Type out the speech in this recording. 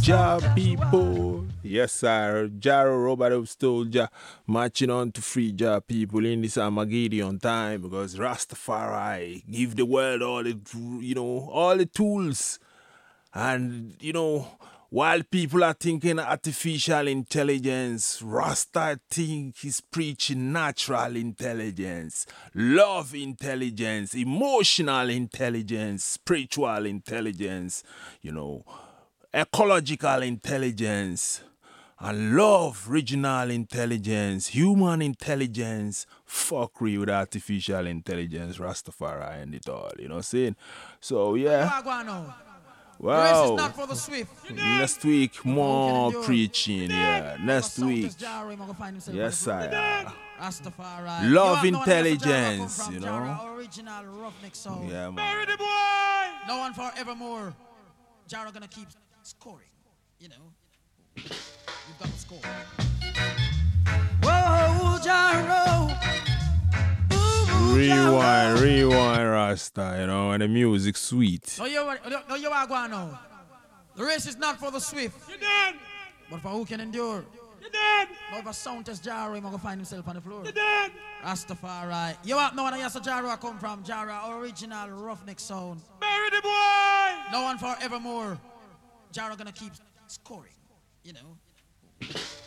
Jah people. Yes, sir. Jaro Robert of stole Jah, marching on to free Jah people in this Armageddon time because Rastafari give the world all the, all the tools. And, while people are thinking artificial intelligence, Rasta think he's preaching natural intelligence, love intelligence, emotional intelligence, spiritual intelligence, ecological intelligence, and love, regional intelligence, human intelligence, fuckery with artificial intelligence, Rastafari and it all, you know what I'm saying? So, yeah. The race is Wow. not for the swift. Next week, more preaching, yeah. Next week. Yes, sir. Rastafari. Love You have intelligence, no one you Jara know. original roughneck sound. Yeah, man. Bury the boy! No one forevermore. Jara gonna keep scoring. You know. You've got to score. Whoa, Jaro. Rewind, Rasta, and the music sweet. No, you are going now. The race is not for the swift. You dead! But for who can endure. You dead! But if a sound test Jaro, he's going to find himself on the floor. You dead! Rastafari. You have no one else Jaro come from. Jara original roughneck sound. Bury the boy! No one forevermore. Jaro gonna keep scoring. You know.